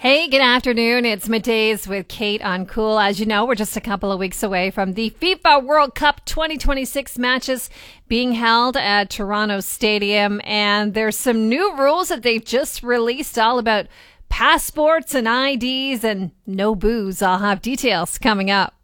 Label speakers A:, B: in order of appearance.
A: Hey, good afternoon. It's Middays with Kate on Cool. As you know, we're just a couple of weeks away from the FIFA World Cup 2026 matches being held at Toronto Stadium. And there's some new rules that they've just released all about passports and IDs and no booze. I'll have details coming up.